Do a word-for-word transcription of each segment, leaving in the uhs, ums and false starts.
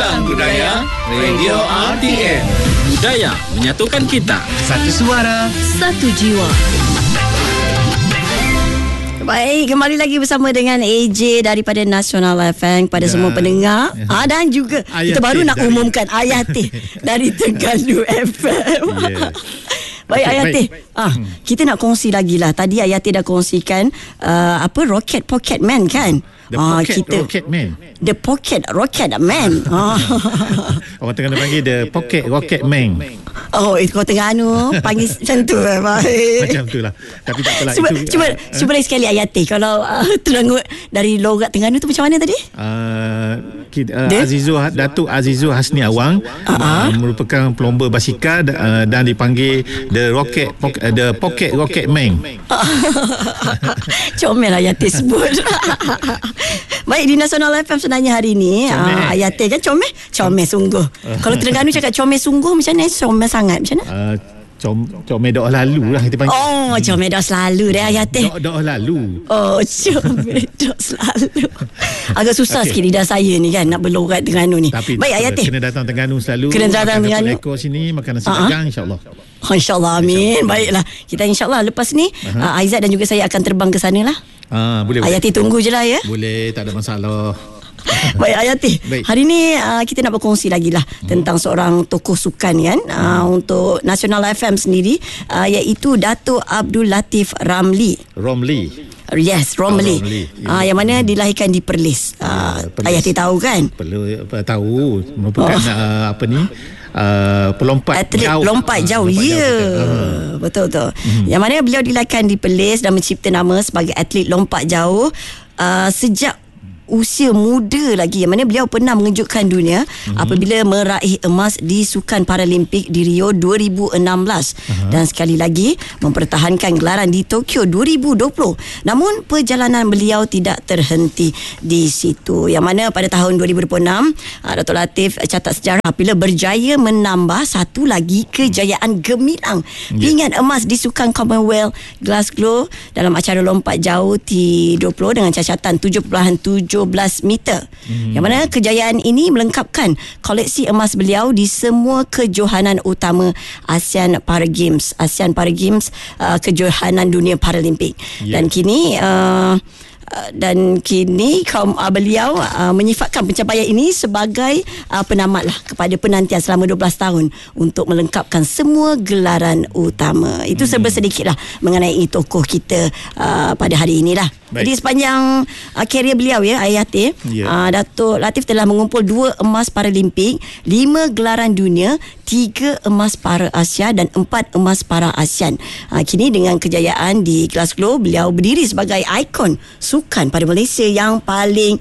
Bincang Budaya Radio R T M. Budaya menyatukan kita. Satu suara, satu jiwa. Baik, kembali lagi bersama dengan A J daripada Nasional F M kepada ya. semua pendengar. Ya. Ah, dan juga Ayah kita baru nak dari... umumkan Ayatih dari Terengganu F M. Yeah. Baik, okay, Ayatih. Ah, hmm. kita nak kongsi lagi lah. Tadi Ayatih dah kongsikan uh, apa Rocket Pocket Man kan? The ah, Pocket kita, Rocket Man. The Pocket Rocket Man. ah. Orang tengah panggil The Pocket Rocket Man. Oh, itu kau Terengganu panggil macam tu. Baik. Macam tu lah. Tapi tak apalah. Cuba, itu, cuba, uh, cuba lagi sekali Ayatih. Kalau uh, teranggut dari logat Terengganu tu macam mana tadi? Uh, uh, Azizul, Datuk Azizul Hasni Awang uh-huh. uh, merupakan pelomba basikal uh, dan dipanggil The Rocket Pocket, uh, The Pocket Rocket Man. Comel Ayatih sebut. Baik, di Nasional F M sebenarnya hari ni uh, Ayatih kan comel? Comel sungguh. uh. Kalau Terengganu cakap comel sungguh macam mana? Comel sangat macam mana? Uh, Com, comel doa lalu lah kita panggil. Oh, comel doa selalu deh Ayatih. Doa doa lalu. Oh, comel doa selalu. Agak susah okay. sikit lidah saya ni kan nak berlogat Terengganu ni. Tapi baik Ayatih. Kena datang Terengganu selalu. Kena datang Terengganu. Ekor sini makan nasi uh-huh. dagang insya-Allah. Oh, insya-Allah amin. Baiklah. Kita insya-Allah lepas ni uh-huh. uh, Aizat dan juga saya akan terbang ke sana lah. Ah, boleh. Ayatih tunggu je lah ya. Boleh, tak ada masalah. Baik Ayatih, Baik. hari ni uh, kita nak berkongsi lagi lah hmm. tentang seorang tokoh sukan kan uh, hmm. untuk Nasional F M sendiri uh, iaitu Dato' Abdul Latif Ramli. Romli. Yes, Romli. Oh, Romli. Uh, yang mana dilahirkan di Perlis. Uh, ya, Ayatih tahu kan? Perlu tahu. Merupakan oh. uh, apa ni? Uh, pelompat atlet jauh. lompat jauh. Ya. Yeah. Uh. Betul betul. Hmm. Yang mana beliau dilahirkan di Perlis dan mencipta nama sebagai atlet lompat jauh uh, sejak usia muda lagi, yang mana beliau pernah mengejutkan dunia uh-huh. apabila meraih emas di Sukan Paralimpik di Rio dua ribu enam belas uh-huh. dan sekali lagi mempertahankan gelaran di Tokyo dua ribu dua puluh. Namun perjalanan beliau tidak terhenti di situ, yang mana pada tahun dua ribu dua puluh enam Dato' Latif catat sejarah apabila berjaya menambah satu lagi kejayaan gemilang yeah. pingat emas di Sukan Commonwealth Glasgow dalam acara lompat jauh T dua puluh dengan cacatan tujuh perpuluhan tujuh belas meter. Hmm. Yang mana kejayaan ini melengkapkan koleksi emas beliau di semua kejohanan utama ASEAN Para Games, ASEAN Para Games uh, kejohanan dunia Paralimpik. Yeah. Dan kini uh, dan kini kaum uh, beliau uh, menyifatkan pencapaian ini sebagai uh, penamat lah kepada penantian selama dua belas tahun untuk melengkapkan semua gelaran utama. Itu hmm. serba sedikit lah mengenai tokoh kita uh, pada hari inilah. Baik. Jadi sepanjang uh, karier beliau ya Ayatih, yeah. uh, Dato' Latif telah mengumpul dua emas Paralimpik, lima gelaran dunia, tiga emas para Asia dan empat emas para ASEAN. Uh, kini dengan kejayaan di Glasgow, beliau berdiri sebagai ikon sukan pada Malaysia yang paling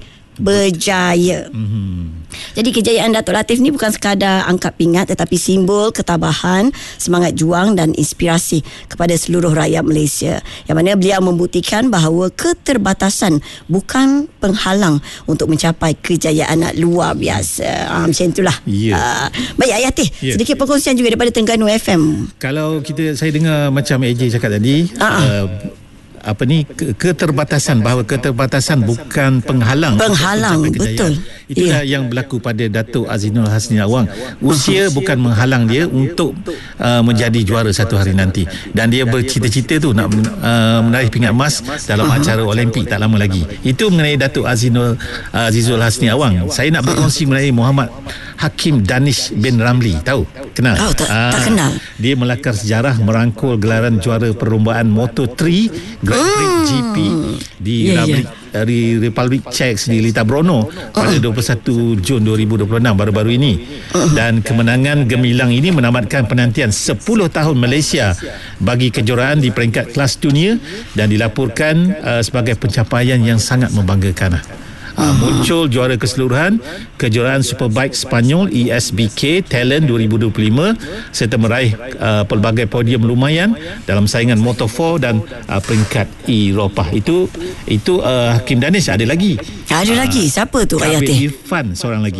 berjaya. Mm-hmm. Jadi kejayaan Dato' Latif ni bukan sekadar angkat pingat tetapi simbol ketabahan, semangat juang dan inspirasi kepada seluruh rakyat Malaysia. Yang mana beliau membuktikan bahawa keterbatasan bukan penghalang untuk mencapai kejayaan luar biasa. Ah, macam itulah. Yeah. Uh, baik Ayatih, yeah. sedikit perkongsian juga daripada Terengganu F M. Kalau kita saya dengar macam A J cakap tadi, uh, apa ni keterbatasan, bahawa keterbatasan bukan penghalang penghalang betul itulah yeah. yang berlaku pada Dato' Azizul Hasni Awang. Usia uh-huh. bukan menghalang dia untuk uh, menjadi juara satu hari nanti, dan dia bercita-cita tu nak uh, meraih pingat emas dalam uh-huh. acara Olimpik tak lama lagi. Itu mengenai Dato' Azizul, uh, Azizul Hasni Awang. Saya nak berkongsi mengenai Muhammad Hakim Danish bin Ramli. Tahu? Kenal? Oh, tak, uh, tak kenal. Dia melakar sejarah merangkul gelaran juara perlombaan Moto tiga Grand Prix hmm. G P di yeah, Republik, yeah. di Republic Czech di Litabrono pada dua puluh satu Jun dua ribu dua puluh enam baru-baru ini. Dan kemenangan gemilang ini menamatkan penantian sepuluh tahun Malaysia bagi kejuaraan di peringkat kelas dunia dan dilaporkan uh, sebagai pencapaian yang sangat membanggakan. Uh, muncul juara keseluruhan kejuaraan Superbike Spanyol E S B K Talent dua ribu dua puluh lima serta meraih uh, pelbagai podium lumayan dalam saingan Moto empat dan uh, peringkat Eropah. Itu itu uh, Hakim Danish. Ada lagi ada uh, lagi siapa tu Ayatih? Irfan seorang lagi.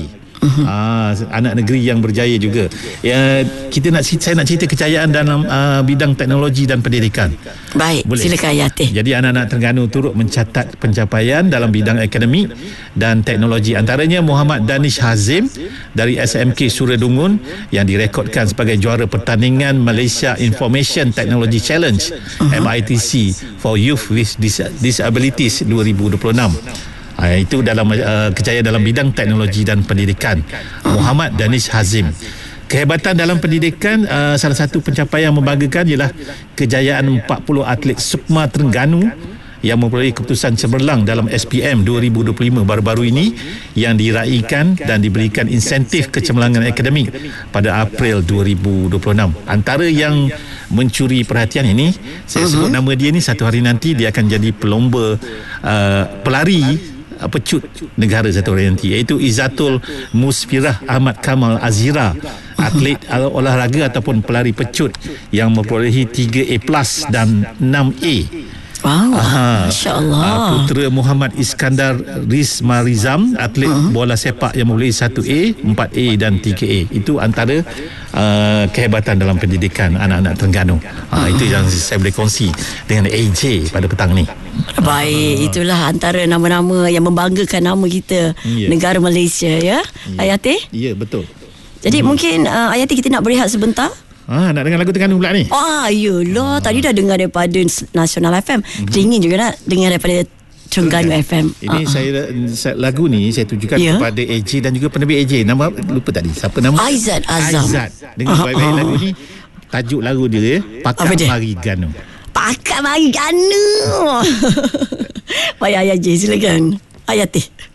Uh-huh. Ah, anak negeri yang berjaya juga. Ya, kita nak saya nak cerita kejayaan dalam uh, bidang teknologi dan pendidikan. Baik, boleh. Silakan Hayati. Jadi anak-anak Terengganu turut mencatat pencapaian dalam bidang akademik dan teknologi. Antaranya Muhammad Danish Hazim dari S M K Suradungun yang direkodkan sebagai juara pertandingan Malaysia Information Technology Challenge uh-huh. M I T C for Youth with Disabilities dua ribu dua puluh enam. Ha, itu dalam uh, kejayaan dalam bidang teknologi dan pendidikan. Muhammad Danish Hazim. Kehebatan dalam pendidikan, uh, salah satu pencapaian yang membanggakan ialah kejayaan empat puluh atlet Sukma Terengganu yang memperoleh keputusan cemerlang dalam S P M dua ribu dua puluh lima baru-baru ini yang diraikan dan diberikan insentif kecemerlangan akademik pada April dua ribu dua puluh enam. Antara yang mencuri perhatian ini, saya sebut uh-huh. nama dia ni, satu hari nanti dia akan jadi pelomba uh, pelari pecut negara satu hari nanti, iaitu Izzatul Musfirah Ahmad Kamal Azira, atlet olahraga ataupun pelari pecut yang memperolehi tiga A plus dan enam A. Wow, Masya-Allah. Putera Muhammad Iskandar Rizmarizam, atlet uh-huh. bola sepak yang memperolehi satu A, empat A dan tiga A. Itu antara uh, kehebatan dalam pendidikan anak-anak Terengganu. Uh, uh-huh. Itu yang saya boleh kongsi dengan A J pada petang ni. Baik, itulah antara nama-nama yang membanggakan nama kita, yeah. negara Malaysia, ya. Yeah. Hayati? Ya, yeah, betul. Jadi hmm. mungkin uh, Hayati kita nak berehat sebentar. Ah, nak dengar lagu Terengganu pula ni? Ah, yelah. Ah. Tadi dah dengar daripada Nasional F M. Mm-hmm. Ingin juga nak dengar daripada Terengganu F M. Ini uh-huh. saya, saya lagu ni saya tujukan yeah. kepada A J dan juga penerbit A J. Nama lupa tadi. Siapa nama? Aizat Azam. Aizat. Dengar uh-huh. baik-baik lagu ni. Tajuk lagu dia, Pakat Mari Ganu. Pakat Mari Ganu. Baik, Ayah J, silakan. Hayati.